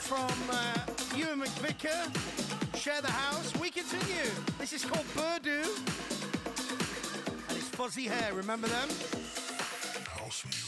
from Ewan McVicker, Share the House. We continue. This is called Burdu. And it's Fuzzy Hair, remember them? House music.